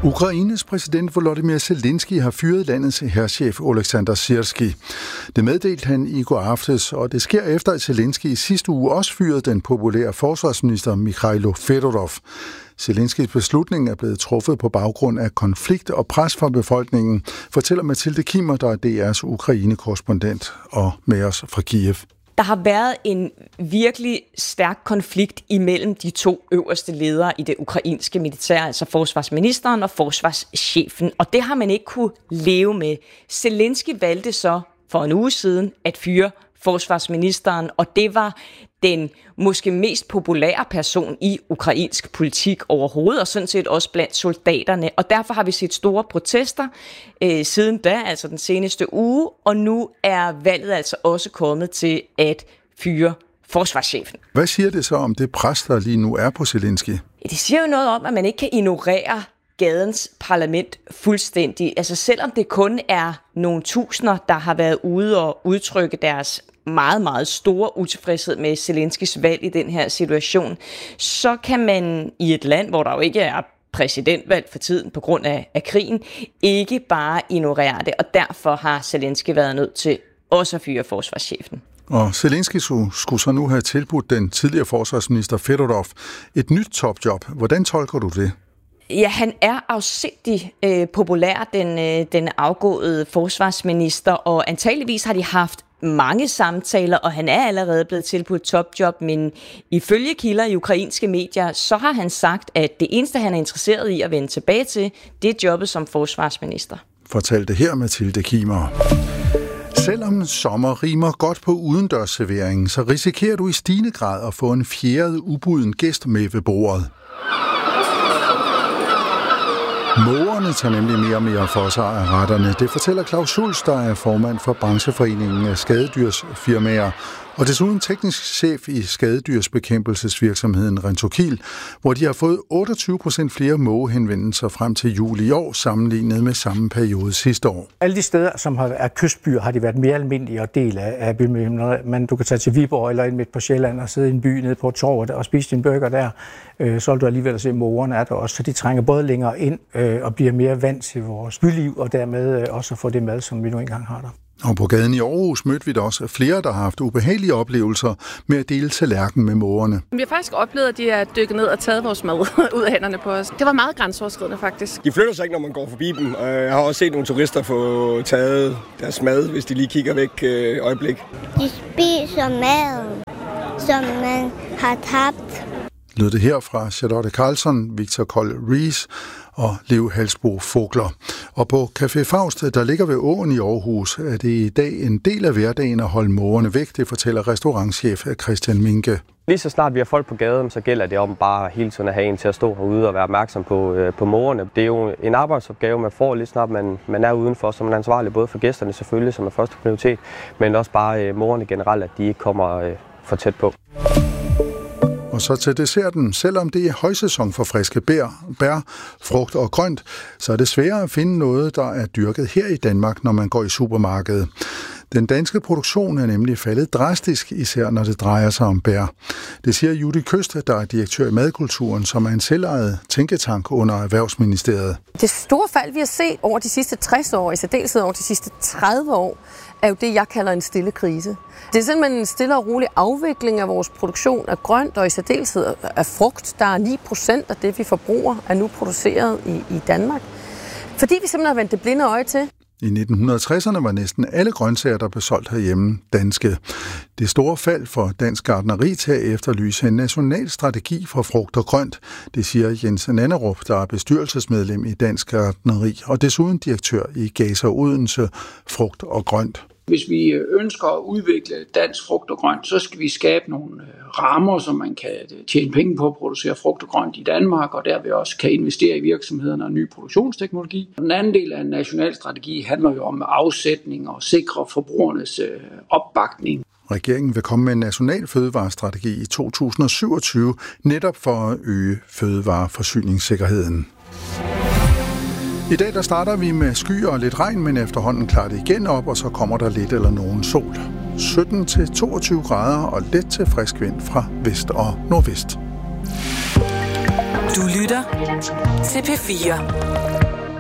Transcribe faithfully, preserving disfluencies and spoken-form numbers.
Ukraines præsident Volodymyr Zelensky har fyret landets hærchef Oleksandr Syrskij. Det meddelte han i går aftes, og det sker efter, at Zelensky i sidste uge også fyrede den populære forsvarsminister Mikhailo Fedorov. Zelenskys beslutning er blevet truffet på baggrund af konflikt og pres fra befolkningen, fortæller Mathilde Kimmer, der er D R's Ukraine-korrespondent og med os fra Kiev. Der har været en virkelig stærk konflikt imellem de to øverste ledere i det ukrainske militær, altså forsvarsministeren og forsvarschefen, og det har man ikke kunne leve med. Zelensky valgte så for en uge siden at fyre forsvarsministeren, og det var den måske mest populære person i ukrainsk politik overhovedet, og sådan set også blandt soldaterne. Og derfor har vi set store protester øh, siden da, altså den seneste uge, og nu er valget altså også kommet til at fyre forsvarschefen. Hvad siger det så om det pres, der lige nu er på Zelensky? Det siger jo noget om, at man ikke kan ignorere gadens parlament fuldstændig. Altså selvom det kun er nogle tusinder, der har været ude og udtrykke deres meget, meget store utilfredshed med Zelenskys valg i den her situation, så kan man i et land, hvor der jo ikke er præsidentvalg for tiden på grund af, af krigen, ikke bare ignorere det, og derfor har Zelensky været nødt til også at fyre forsvarschefen. Og Zelensky skulle så nu have tilbudt den tidligere forsvarsminister Fedorov et nyt topjob. Hvordan tolker du det? Ja, han er afsindig øh, populær, den, øh, den afgåede forsvarsminister, og antageligvis har de haft mange samtaler, og han er allerede blevet tilbudt topjob, men ifølge kilder i ukrainske medier, så har han sagt, at det eneste, han er interesseret i at vende tilbage til, det er jobbet som forsvarsminister. Fortalte her Mathilde Kimmer. Selvom sommer rimer godt på udendørsserveringen, så risikerer du i stigende grad at få en fjerde ubuden gæst med ved bordet. Mågerne tager nemlig mere og mere for sig af retterne. Det fortæller Claus Schulz, der er formand for brancheforeningen af skadedyrsfirmaer, og desuden teknisk chef i skadedyrsbekæmpelsesvirksomheden Rentokil, hvor de har fået otteogtyve procent flere mågehenvendelser frem til juli i år, sammenlignet med samme periode sidste år. Alle de steder, som har, er kystbyer, har de været mere almindelige og del af, af bymidten. Men du kan tage til Viborg eller ind midt på Sjælland og sidde i en by nede på et torv og spise din burger der, øh, så vil du alligevel se, at mågerne er der også. Så de trænger både længere ind øh, og bliver mere vant til vores byliv, og dermed øh, også få det mad, som vi nu engang har der. Og på gaden i Aarhus mødte vi da også flere, der har haft ubehagelige oplevelser med at dele tallerken med mågerne. Vi har faktisk oplevet, at de er dykket ned og taget vores mad ud af hænderne på os. Det var meget grænseoverskridende faktisk. De flytter sig ikke, når man går forbi dem. Jeg har også set nogle turister få taget deres mad, hvis de lige kigger væk et øjeblik. De spiser mad, som man har tabt. Lød det her fra Charlotte Carlson, Victor Kold Ries og Lev Halsbo Fogler. Og på Café Faust, der ligger ved åen i Aarhus, er det i dag en del af hverdagen at holde mågerne væk, det fortæller restaurantchef Christian Minke. Lige så snart vi har folk på gaden, så gælder det om bare hele tiden at have en til at stå herude og være opmærksom på, øh, på mågerne. Det er jo en arbejdsopgave, man får lige snart man, man er udenfor, så man er ansvarlig både for gæsterne selvfølgelig, som er første prioritet, men også bare øh, mågerne generelt, at de ikke kommer øh, for tæt på. Og så til desserten. Selvom det er højsæson for friske bær, bær, frugt og grønt, så er det sværere at finde noget, der er dyrket her i Danmark, når man går i supermarkedet. Den danske produktion er nemlig faldet drastisk, især når det drejer sig om bær. Det siger Judy Køst, der er direktør i Madkulturen, som er en selvejet tænketank under Erhvervsministeriet. Det store fald, vi har set over de sidste tres år, i særdeleshed over de sidste tredive år, er jo det, jeg kalder en stille krise. Det er simpelthen en stille og rolig afvikling af vores produktion af grønt og i særdeleshed af frugt. Der er ni procent af det, vi forbruger, er nu produceret i, i Danmark. Fordi vi simpelthen har vendt det blinde øje til. I nitten tresserne var næsten alle grøntsager, der blev solgt herhjemme, danske. Det store fald for dansk gartneri til at efterlyse en national strategi for frugt og grønt, det siger Jens Nannerup, der er bestyrelsesmedlem i Dansk Gartneri og desuden direktør i Gaser Odense Frugt og Grønt. Hvis vi ønsker at udvikle dansk frugt og grønt, så skal vi skabe nogle rammer, så man kan tjene penge på at producere frugt og grønt i Danmark, og derved også kan investere i virksomhederne og ny produktionsteknologi. Den anden del af en national strategi handler jo om afsætning og sikre forbrugernes opbakning. Regeringen vil komme med en national fødevarestrategi i to tusind og syvogtyve, netop for at øge fødevareforsyningssikkerheden. I dag der starter vi med skyer og lidt regn, men efterhånden klarer det igen op, og så kommer der lidt eller nogen sol. sytten til toogtyve grader og let til frisk vind fra vest og nordvest. Du lytter til P fire.